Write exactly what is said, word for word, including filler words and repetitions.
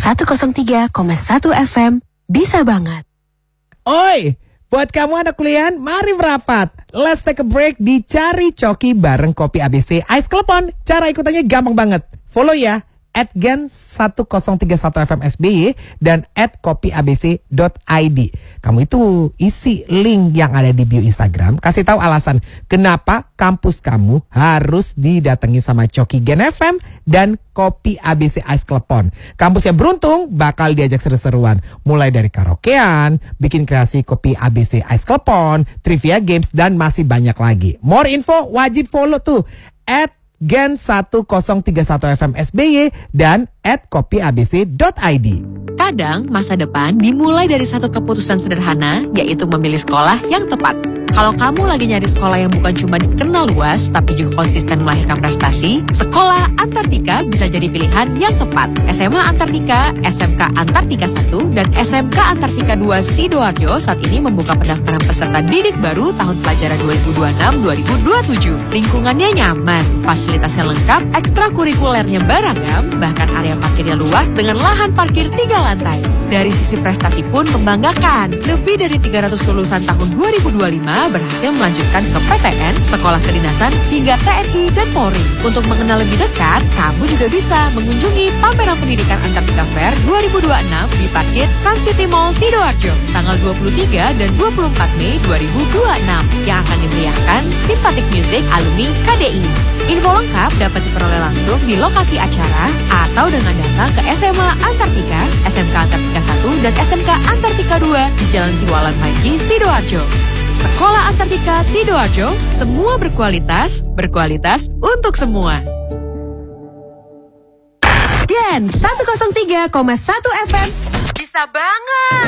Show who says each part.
Speaker 1: seratus tiga koma satu F M bisa banget.
Speaker 2: Oi, buat kamu anak kuliah, mari merapat. Let's take a break di Cari Coki bareng Kopi A B C Ice Klepon. Cara ikutannya gampang banget. Follow ya, at gen seratus tiga puluh satu F M S B Y dan at kopi a b c dot i d. Kamu itu isi link yang ada di bio Instagram. Kasih tahu alasan kenapa kampus kamu harus didatangi sama Coki Gen F M dan Kopi A B C Ice Klepon. Kampus yang beruntung bakal diajak seru-seruan. Mulai dari karaokean, bikin kreasi Kopi A B C Ice Klepon, trivia games, dan masih banyak lagi. More info wajib follow tuh at gen seratus tiga puluh satu F M S B Y dan at kopi a b c dot i d.
Speaker 3: Kadang masa depan dimulai dari satu keputusan sederhana, yaitu memilih sekolah yang tepat. Kalau kamu lagi nyari sekolah yang bukan cuma dikenal luas, tapi juga konsisten melahirkan prestasi, Sekolah Antartika bisa jadi pilihan yang tepat. S M A Antartika, S M K Antartika satu, dan S M K Antartika dua Sidoarjo saat ini membuka pendaftaran peserta didik baru tahun pelajaran dua ribu dua puluh enam dua ribu dua puluh tujuh. Lingkungannya nyaman, fasilitasnya lengkap, ekstrakurikulernya beragam, bahkan area parkirnya luas dengan lahan parkir tiga lantai. Dari sisi prestasi pun membanggakan. Lebih dari tiga ratus lulusan tahun dua ribu dua puluh lima berhasil melanjutkan ke P T N, Sekolah Kedinasan, hingga T N I dan Polri. Untuk mengenal lebih dekat, kamu juga bisa mengunjungi pameran pendidikan Antartika Fair dua ribu dua puluh enam di parkir Sun City Mall Sidoarjo tanggal dua puluh tiga dan dua puluh empat Mei dua ribu dua puluh enam yang akan dimeriahkan Simpatik Music alumni K D I. Info lengkap dapat diperoleh langsung di lokasi acara atau dengan datang ke S M A Antartika, S M K Antartika satu, dan S M K Antartika dua di Jalan Siwalan Panji, Sidoarjo. Sekolah Antartika Sidoarjo, semua berkualitas, berkualitas untuk semua.
Speaker 1: Gen seratus tiga koma satu F M bisa banget.